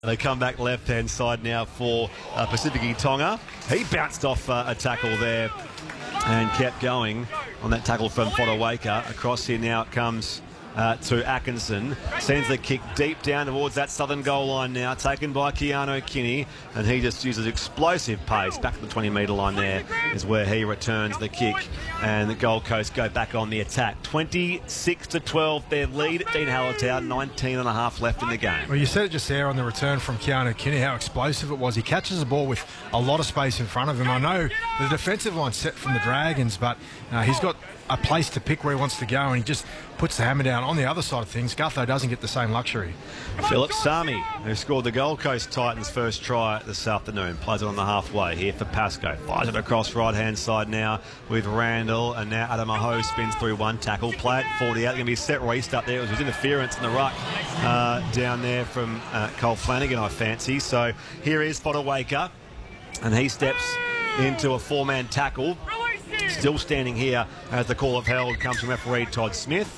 They come back left-hand side now for Pacific Tonga. He bounced off a tackle there and kept going on that tackle from Fotuaika. Across here now it comes to Atkinson. Sends the kick deep down towards that southern goal line now, taken by Keano Kinney, and he just uses explosive pace. Back to the 20-metre line there is where he returns the kick, and the Gold Coast go back on the attack. 26-12 their lead. Dean Hallertau, 19 and a half left in the game. Well, you said it just there on the return from Keano Kinney, how explosive it was. He catches the ball with a lot of space in front of him. I know the defensive line's set from the Dragons, but he's got a place to pick where he wants to go, and he just puts the hammer down. On the other side of things, Gutho doesn't get the same luxury. Philip Sami, who scored the Gold Coast Titans' first try this afternoon, plays it on the halfway here for Pascoe. Fires it across right-hand side now with Randall, and now Adam Aho spins through one tackle. Play it 40 out. Going to be a set restart there. It was interference in the ruck down there from Cole Flanagan, I fancy. So here is Fotuaika, and he steps into a four-man tackle. Still standing here as the call of held comes from referee Todd Smith.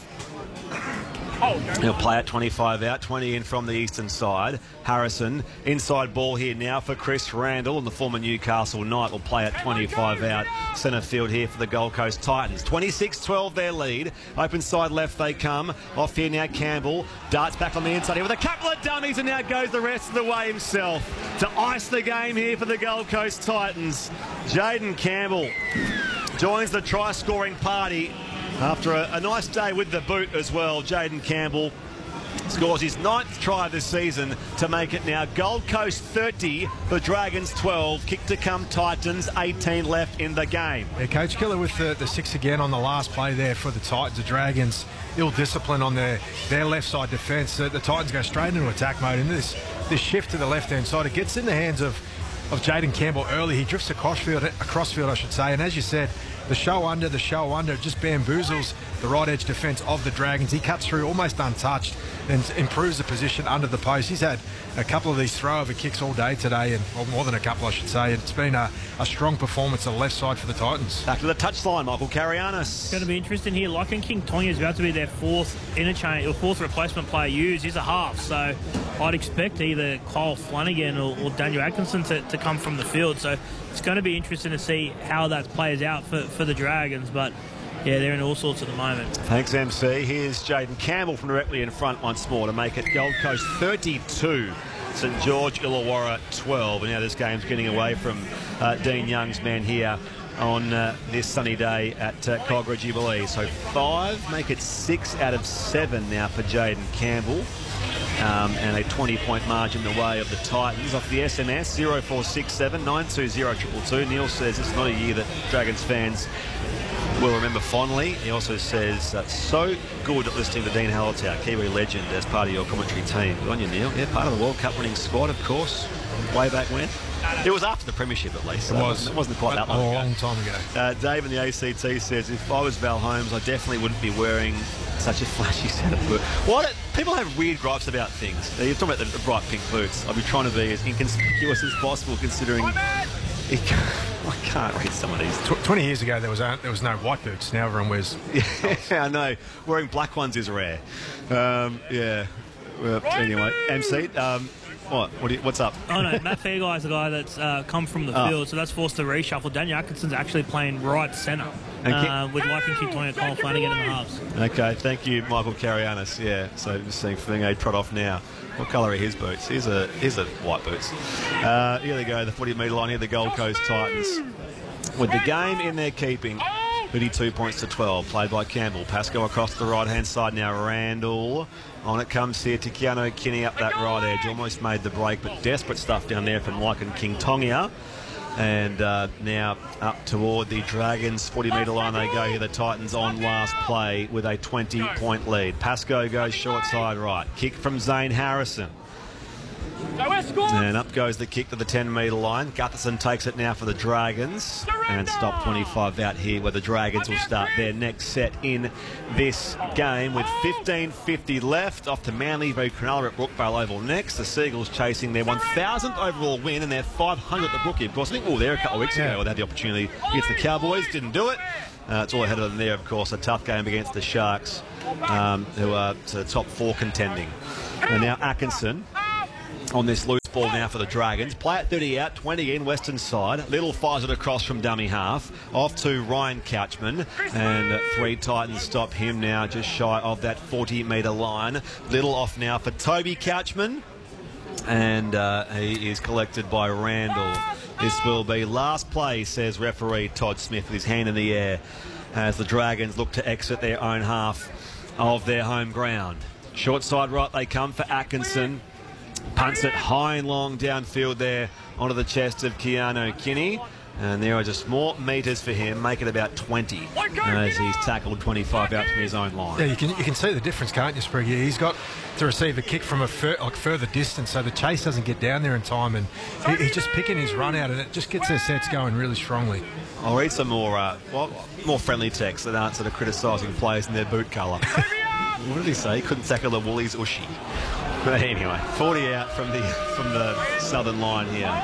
He'll play at 25 out, 20 in from the eastern side. Harrison, inside ball here now for Chris Randall, and the former Newcastle Knight will play at 25 out. Centre field here for the Gold Coast Titans. 26-12 their lead. Open side left they come. Off here now Campbell. Darts back on the inside here with a couple of dummies, and now goes the rest of the way himself to ice the game here for the Gold Coast Titans. Jaden Campbell joins the try-scoring party after a nice day with the boot as well. Jaden Campbell scores his 9th try this season to make it now Gold Coast 30, the Dragons 12. Kick to come Titans, 18 left in the game. Yeah, Coach Killer with the 6 again on the last play there for the Titans. The Dragons ill discipline on their left side defence. The Titans go straight into attack mode, and this shift to the left-hand side, it gets in the hands of Jaden Campbell early. He drifts across field, I should say, and as you said, the show under just bamboozles the right edge defence of the Dragons. He cuts through almost untouched and improves the position under the post. He's had a couple of these throw-over kicks all day today, and more than a couple, I should say. It's been a strong performance on the left side for the Titans. Back to the touchline, Michael Carianis. It's going to be interesting here. Lachlan King Tonga is about to be their fourth replacement player used. He's a half, so I'd expect either Kyle Flanagan or Daniel Atkinson to come from the field. So it's going to be interesting to see how that plays out for the Dragons, but yeah, they're in all sorts at the moment. Thanks, MC. Here's Jaden Campbell from directly in front once more to make it Gold Coast 32, St George Illawarra 12. And now this game's getting away from Dean Young's men here on this sunny day at Cogra Jubilee. So 5, make it 6 out of 7 now for Jaden Campbell. And a 20-point margin the way of the Titans. Off the SMS, 0467 920 222. Neil says it's not a year that Dragons fans will remember fondly. He also says, so good at listening to Dean Hallertau, Kiwi legend, as part of your commentary team. Good on you, Neil. Yeah, part of the World Cup winning squad, of course, way back when. It was after the premiership, at least. It wasn't quite that long ago. A long time ago. Dave in the ACT says, if I was Val Holmes, I definitely wouldn't be wearing such a flashy set of boots. People have weird gripes about things. You're talking about the bright pink boots. I'll be trying to be as inconspicuous as possible, considering I can't read some of these. 20 years ago, there was no white boots. Now everyone wears. Yeah, I know. Wearing black ones is rare. Yeah. Well, anyway, MC. What's up? Oh no, Matt Fairguy is the guy that's come from the field, so that's forced to reshuffle. Daniel Atkinson's actually playing right centre with Lachlan King Tonga and Cole Flanagan in the halves. Okay, thank you, Michael Carianis. Yeah, so just seeing Fingay trot off now. What colour are his boots? Here's a white boots. Here they go, the 40-metre line here, the Gold Coast Titans. With the game in their keeping, 32 points to 12, played by Campbell. Pascoe across the right-hand side now, Randall. On it comes here to Keano Kinney up that right edge. Almost made the break, but desperate stuff down there from Lachlan King Tonga. And now up toward the Dragons 40-metre line they go here. The Titans on last play with a 20-point lead. Pascoe goes short side right. Kick from Zane Harrison. And up goes the kick to the 10-metre line. Gutherson takes it now for the Dragons. And stop 25 out here where the Dragons will start their next set in this game with 15:50 left. Off to Manly v Cronulla at Brookvale Oval next. The Seagulls chasing their 1,000th overall win and their 500th at Brookie. Of course, I think we were there a couple of weeks ago. They had the opportunity against the Cowboys. Didn't do it. It's all ahead of them there, of course. A tough game against the Sharks, who are to top 4 contending. And now Atkinson on this loose ball now for the Dragons. Play at 30 out, 20 in, western side. Little fires it across from dummy half. Off to Ryan Couchman. And 3 Titans stop him now just shy of that 40-metre line. Little off now for Toby Couchman. And he is collected by Randall. This will be last play, says referee Todd Smith with his hand in the air as the Dragons look to exit their own half of their home ground. Short side right they come for Atkinson. Punts it high and long downfield there onto the chest of Keanu Kinney. And there are just more metres for him, make it about 20 as he's tackled 25 out from his own line. Yeah, you can see the difference, can't you, Spriggy? He's got to receive a kick from a further distance, so the chase doesn't get down there in time, and he's just picking his run out, and it just gets their sets going really strongly. I'll read some more friendly text that aren't sort of criticising players in their boot colour. What did he say? He couldn't tackle the Woolies Ushy. But anyway, 40 out from the southern line here.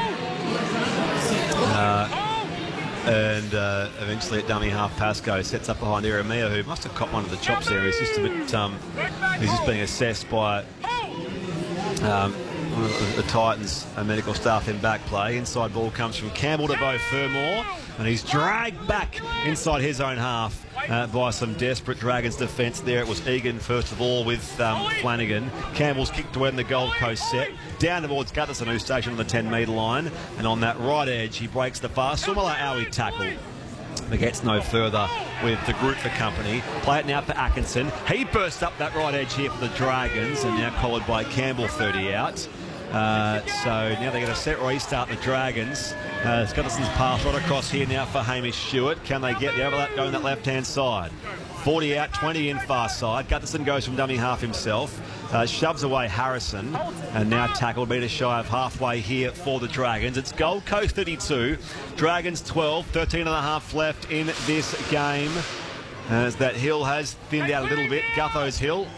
And eventually at dummy half, Pascoe sets up behind Eremia, who must have caught one of the chops there. He's just a bit, he's just being assessed by the Titans medical staff in back play. Inside ball comes from Campbell to Beau Fermor, and he's dragged back inside his own half by some desperate Dragons defence there. It was Egan first of all with Flanagan. Campbell's kick to end the Gold Coast set. Down towards Gutherson, who's stationed on the 10-metre line. And on that right edge, he breaks the fast. Sumala Aui tackle. But gets no further with the group for company. Play it now for Atkinson. He bursts up that right edge here for the Dragons, and now collared by Campbell, 30 out. So now they get a set restart, the Dragons. Gutterson's pass right across here now for Hamish Stewart. Can they get the overlap going that left-hand side? 40 out, 20 in far side. Gutterson goes from dummy half himself. Shoves away Harrison, and now tackled, metre shy of halfway here for the Dragons. It's Gold Coast 32, Dragons 12, 13 and a half left in this game. As that hill has thinned out a little bit, Gutho's hill.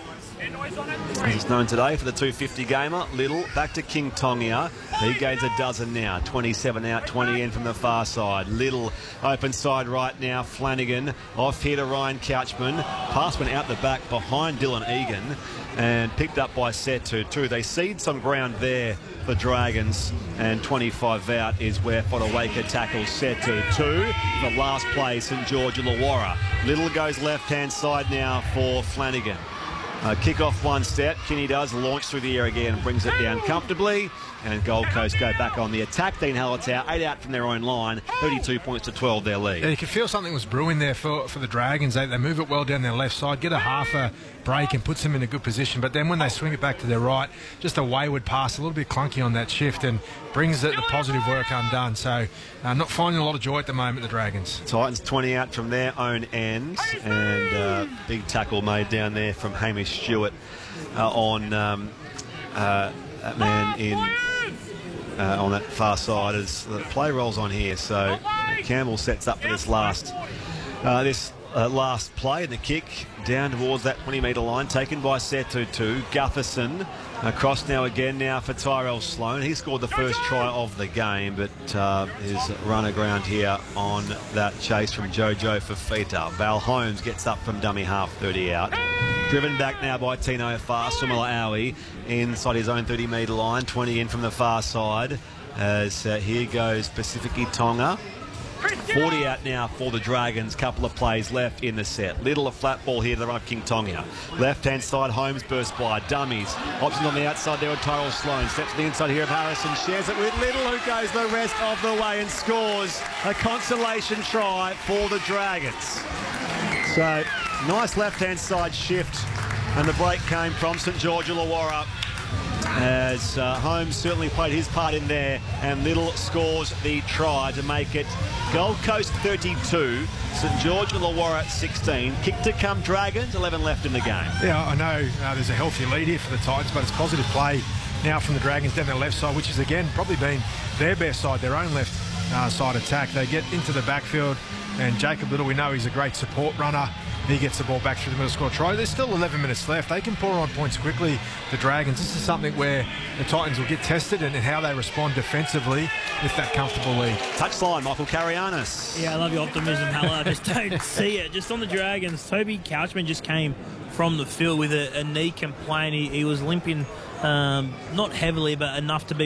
As it's known today for the 250 gamer. Little back to King Tongia. He gains a dozen now. 27 out, 20 in from the far side. Little open side right now. Flanagan off here to Ryan Couchman. Pass went out the back behind Dylan Egan and picked up by Setu too. They cede some ground there for Dragons, and 25 out is where Fodawaker tackles Setu too. The last play, St George Illawarra. Little goes left-hand side now for Flanagan. Kick off one step. Kinney does launch through the air again and brings it down comfortably. And Gold Coast go back on the attack. Dean Hallertau, 8 out from their own line, 32 points to 12 their lead. Yeah, you can feel something was brewing there for the Dragons. They move it well down their left side, get a half a break and puts them in a good position. But then when they swing it back to their right, just a wayward pass, a little bit clunky on that shift, and brings the positive work undone. So not finding a lot of joy at the moment, the Dragons. Titans 20 out from their own end, and big tackle made down there from Hamish Stewart on that man in on that far side as the play rolls on here. So Campbell sets up for this last play, and the kick down towards that 20-metre line taken by Setu. Gutherson across now for Tyrell Sloan. He scored the first try of the game, but his run aground here on that chase from Jojo Fafita. Val Holmes gets up from dummy half, 30 out. Driven back now by Tino Far. Sumala Aui inside his own 30-metre line, 20 in from the far side. As here goes Pacifici Tonga. 40 out now for the Dragons. Couple of plays left in the set. Little a flat ball here to the run of King Tonga. Left-hand side, Holmes burst by. Dummies. Options on the outside there with Tyrell Sloan. Steps to the inside here of Harrison. Shares it with Little, who goes the rest of the way and scores a consolation try for the Dragons. So, nice left-hand side shift. And the break came from St George Illawarra, as Holmes certainly played his part in there, and Little scores the try to make it Gold Coast 32, St George Illawarra 16. Kick to come Dragons, 11 left in the game. Yeah, I know there's a healthy lead here for the Titans, but it's positive play now from the Dragons down their left side, which has again probably been their best side, their own left side attack. They get into the backfield, and Jacob Little, we know he's a great support runner. He gets the ball back through the middle, score try. There's still 11 minutes left. They can pour on points quickly, the Dragons. This is something where the Titans will get tested and how they respond defensively with that comfortable lead. Touchline, Michael Carianis. Yeah, I love your optimism, Halla. I just don't see it. Just on the Dragons, Toby Couchman just came from the field with a knee complaint. He was limping Not heavily, but enough to be